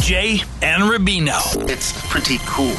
Jay and Rubino. It's pretty cool.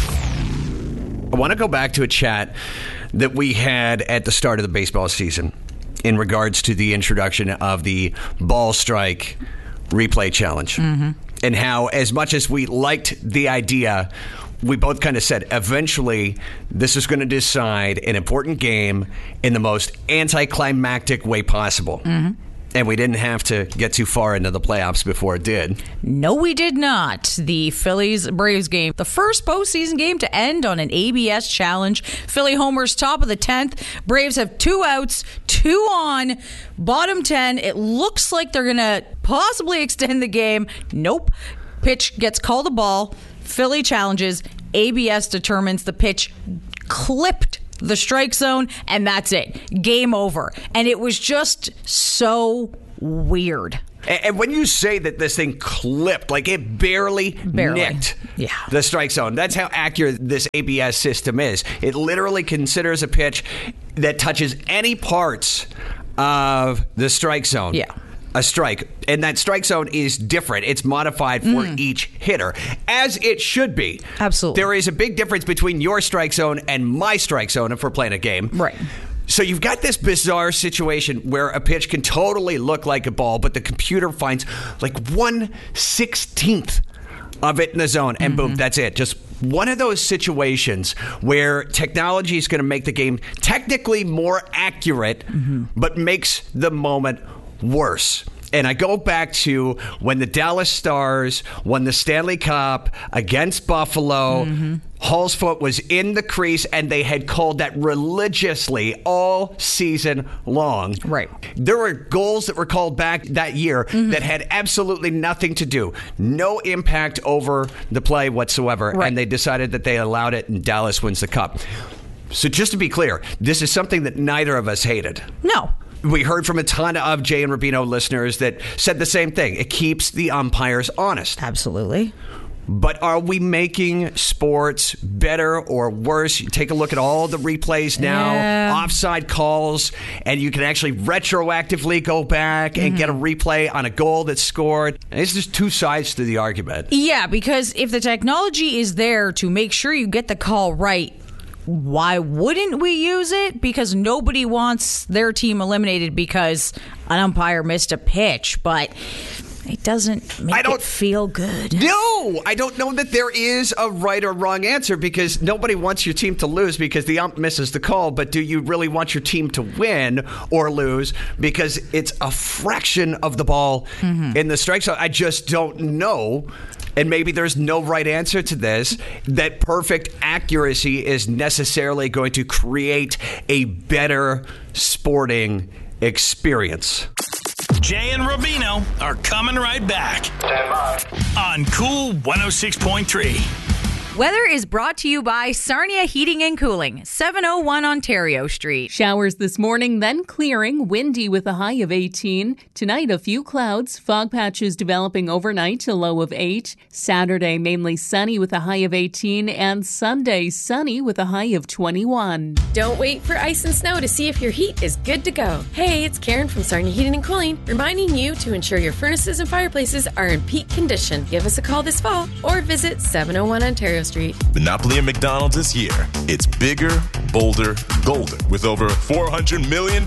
I want to go back to a chat that we had at the start of the baseball season in regards to the introduction of the ball strike replay challenge. And how, as much as we liked the idea, we both kind of said, eventually, this is going to decide an important game in the most anticlimactic way possible. And we didn't have to get too far into the playoffs before it did. No, we did not. The Phillies-Braves game, the first postseason game to end on an ABS challenge. Philly homers top of the 10th. Braves have 2 outs, 2 on, bottom 10. It looks like they're going to possibly extend the game. Nope. Pitch gets called a ball. Philly challenges. ABS determines the pitch clipped the strike zone, and that's it. Game over. And it was just so weird. And when you say that this thing clipped, like it barely nicked the strike zone, that's how accurate this ABS system is. It literally considers a pitch that touches any parts of the strike zone. A strike. And that strike zone is different. It's modified for each hitter, as it should be. Absolutely. There is a big difference between your strike zone and my strike zone if we're playing a game. Right. So you've got this bizarre situation where a pitch can totally look like a ball, but the computer finds like 1/16th of it in the zone, and boom, that's it. Just one of those situations where technology is going to make the game technically more accurate, but makes the moment worse. And I go back to when the Dallas Stars won the Stanley Cup against Buffalo. Hall's foot was in the crease, and they had called that religiously all season long. Right. There were goals that were called back that year that had absolutely nothing to do. No impact over the play whatsoever. Right. And they decided that they allowed it, and Dallas wins the Cup. So just to be clear, this is something that neither of us hated. No. We heard from a ton of Jay and Rubino listeners that said the same thing. It keeps the umpires honest. Absolutely. But are we making sports better or worse? You take a look at all the replays now, offside calls, and you can actually retroactively go back and get a replay on a goal that's scored. And it's just two sides to the argument. Yeah, because if the technology is there to make sure you get the call right, why wouldn't we use it? Because nobody wants their team eliminated because an umpire missed a pitch, but it doesn't make it feel good. No, I don't know that there is a right or wrong answer, because nobody wants your team to lose because the ump misses the call. But do you really want your team to win or lose because it's a fraction of the ball in the strike zone? I just don't know. And maybe there's no right answer to this, that perfect accuracy is necessarily going to create a better sporting experience. Jay and Rubino are coming right back. Stand by. On Cool 106.3. Weather is brought to you by Sarnia Heating and Cooling, 701 Ontario Street. Showers this morning, then clearing, windy with a high of 18. Tonight, a few clouds, fog patches developing overnight to low of 8. Saturday, mainly sunny with a high of 18. And Sunday, sunny with a high of 21. Don't wait for ice and snow to see if your heat is good to go. Hey, it's Karen from Sarnia Heating and Cooling, reminding you to ensure your furnaces and fireplaces are in peak condition. Give us a call this fall or visit 701 Ontario Street. Monopoly at McDonald's is here. It's bigger, bolder, golder, with over $400 million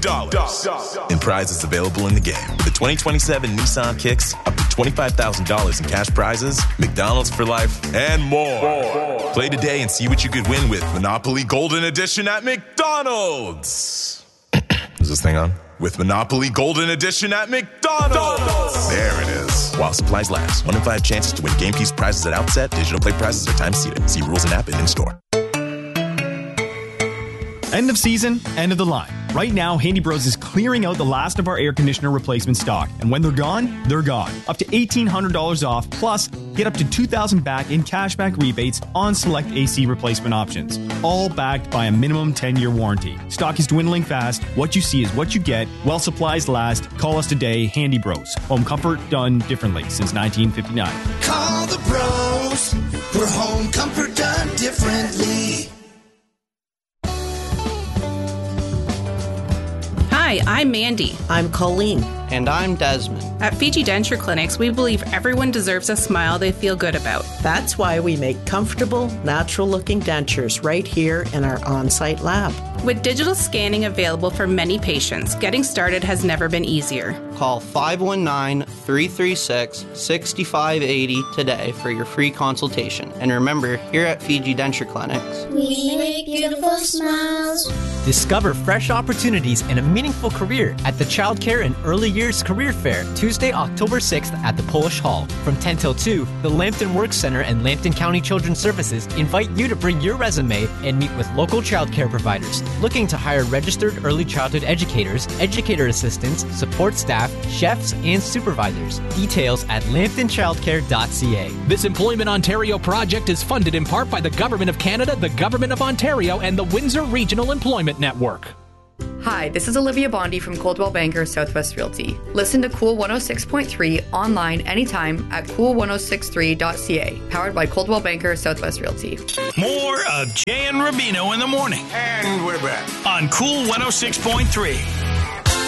in prizes available in the game. The 2027 Nissan Kicks, up to $25,000 in cash prizes, McDonald's for life, and more. Play today and see what you could win with Monopoly Golden Edition at McDonald's. Is this thing on? With Monopoly Golden Edition at McDonald's. There it is. While supplies last. 1 in 5 chances to win game piece prizes at outset. Digital play prizes are time seated. See rules and app and in store. End of season, end of the line. Right now, Handy Bros is clearing out the last of our air conditioner replacement stock. And when they're gone, they're gone. Up to $1,800 off, plus get up to $2,000 back in cashback rebates on select AC replacement options. All backed by a minimum 10-year warranty. Stock is dwindling fast. What you see is what you get. While supplies last, call us today, Handy Bros. Home comfort done differently since 1959. Call the bros for home comfort done differently. Hi, Hi, I'm Mandy. I'm Colleen. And I'm Desmond. At Fiji Denture Clinics, we believe everyone deserves a smile they feel good about. That's why we make comfortable, natural-looking dentures right here in our on-site lab. With digital scanning available for many patients, getting started has never been easier. Call 519-336-6580 today for your free consultation. And remember, here at Fiji Denture Clinics, we make beautiful smiles. Discover fresh opportunities and a meaningful career at the Child Care and Early Years Career Fair, Tuesday, October 6th at the Polish Hall. From 10 till 2, the Lambton Work Center and Lambton County Children's Services invite you to bring your resume and meet with local child care providers looking to hire registered early childhood educators, educator assistants, support staff, chefs, and supervisors. Details at lambtonchildcare.ca. This Employment Ontario project is funded in part by the Government of Canada, the Government of Ontario, and the Windsor Regional Employment Network. Hi, this is Olivia Bondi from Coldwell Banker Southwest Realty. Listen to Cool 106.3 online anytime at cool1063.ca. Powered by Coldwell Banker Southwest Realty. More of Jay and Rubino in the morning. And we're back on Cool 106.3.